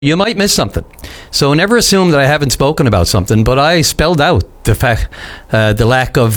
you might miss something. So never assume that I haven't spoken about something, but I spelled out the lack of,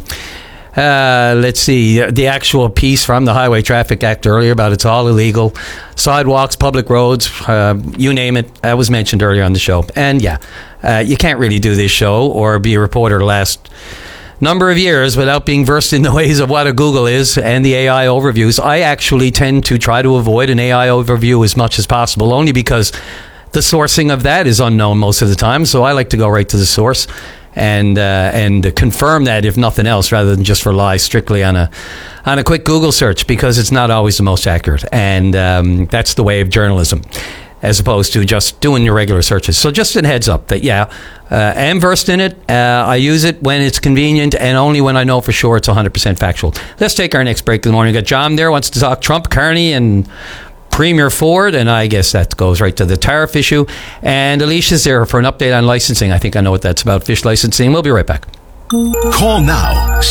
the actual piece from the Highway Traffic Act earlier about it's all illegal. Sidewalks, public roads, you name it, that was mentioned earlier on the show. And you can't really do this show or be a reporter the last number of years without being versed in the ways of what a Google is and the AI overviews. I actually tend to try to avoid an AI overview as much as possible, only because the sourcing of that is unknown most of the time. So I like to go right to the source and confirm that, if nothing else, rather than just rely strictly on a quick Google search, because it's not always the most accurate. And that's the way of journalism, as opposed to just doing your regular searches. So just a heads up that, I am versed in it. I use it when it's convenient and only when I know for sure it's 100% factual. Let's take our next break of the morning. We've got John there, wants to talk Trump, Carney, and Premier Ford, and I guess that goes right to the tariff issue. And Alicia's there for an update on licensing. I think I know what that's about, fish licensing. We'll be right back. Call now,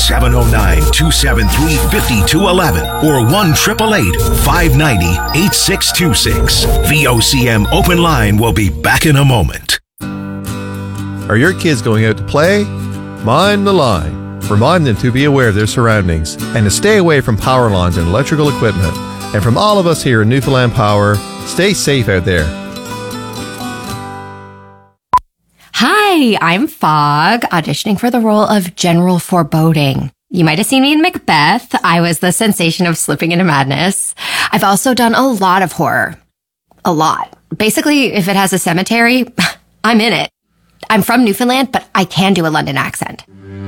709-273-5211 or 1-888-590-8626. VOCM Open Line will be back in a moment. Are your kids going out to play? Mind the line. Remind them to be aware of their surroundings and to stay away from power lines and electrical equipment. And from all of us here in Newfoundland Power, stay safe out there. Hi, I'm Fog, auditioning for the role of General Foreboding. You might have seen me in Macbeth. I was the sensation of slipping into madness. I've also done a lot of horror. A lot. Basically, if it has a cemetery, I'm in it. I'm from Newfoundland, but I can do a London accent.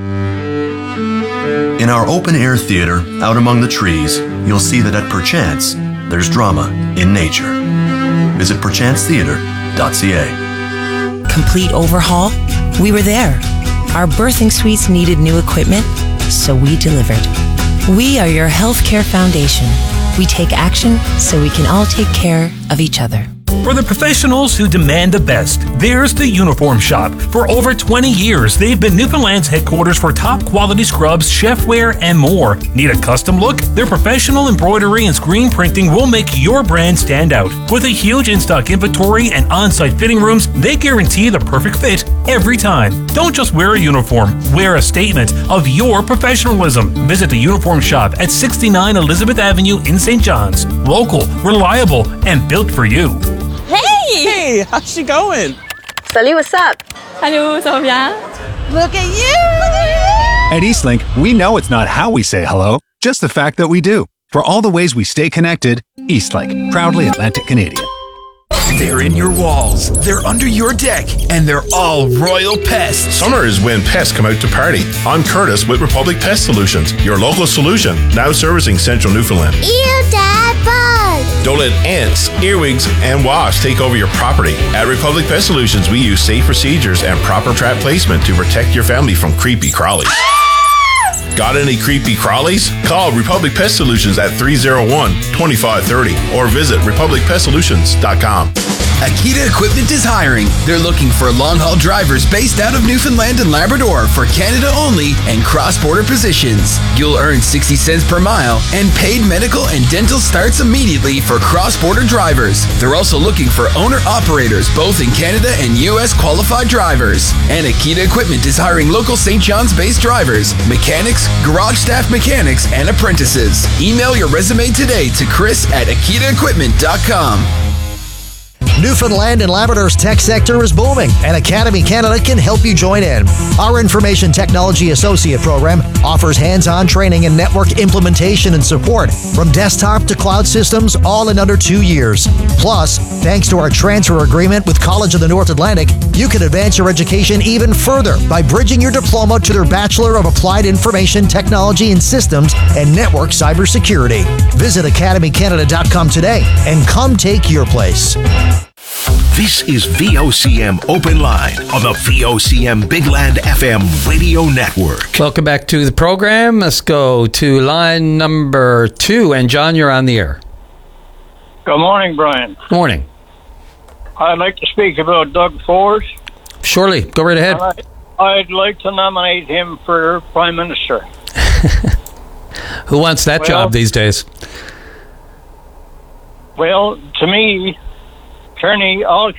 In our open-air theater, out among the trees, you'll see that at Perchance, there's drama in nature. Visit perchancetheater.ca. Complete overhaul? We were there. Our birthing suites needed new equipment, so we delivered. We are your healthcare foundation. We take action so we can all take care of each other. For the professionals who demand the best, there's the Uniform Shop. For over 20 years, they've been Newfoundland's headquarters for top quality scrubs, chefware, and more. Need a custom look? Their professional embroidery and screen printing will make your brand stand out. With a huge in-stock inventory and on-site fitting rooms, they guarantee the perfect fit every time. Don't just wear a uniform, wear a statement of your professionalism. Visit the Uniform Shop at 69 Elizabeth Avenue in St. John's. Local, reliable, and built for you. Hey, how's she going? Salut, what's up? Hello, ça va bien? Look at you! At Eastlink, we know it's not how we say hello, just the fact that we do. For all the ways we stay connected, Eastlink, proudly Atlantic Canadian. They're in your walls, they're under your deck, and they're all royal pests. Summer is when pests come out to party. I'm Curtis with Republic Pest Solutions, your local solution, now servicing Central Newfoundland. Ew, Dad, bug! Don't let ants, earwigs, and wasps take over your property. At Republic Pest Solutions, we use safe procedures and proper trap placement to protect your family from creepy crawlies. Got any creepy crawlies? Call Republic Pest Solutions at 301-2530 or visit republicpestsolutions.com. Akita Equipment is hiring. They're looking for long-haul drivers based out of Newfoundland and Labrador for Canada only and cross-border positions. You'll earn 60 cents per mile, and paid medical and dental starts immediately for cross-border drivers. They're also looking for owner-operators both in Canada and U.S. qualified drivers. And Akita Equipment is hiring local St. John's-based drivers, mechanics, garage staff mechanics, and apprentices. Email your resume today to chris@akitaequipment.com. Newfoundland and Labrador's tech sector is booming, and Academy Canada can help you join in. Our Information Technology Associate program offers hands-on training in network implementation and support from desktop to cloud systems, all in under 2 years. Plus, thanks to our transfer agreement with College of the North Atlantic, you can advance your education even further by bridging your diploma to their Bachelor of Applied Information Technology and Systems and Network Cybersecurity. Visit academycanada.com today and come take your place. This is VOCM Open Line on the VOCM Big Land FM radio network. Welcome back to the program. Let's go to line number 2. And John, you're on the air. Good morning, Brian. Morning. I'd like to speak about Doug Ford. Surely. Go right ahead. I'd like to nominate him for Prime Minister. Who wants that job these days? Well, to me, attorney, all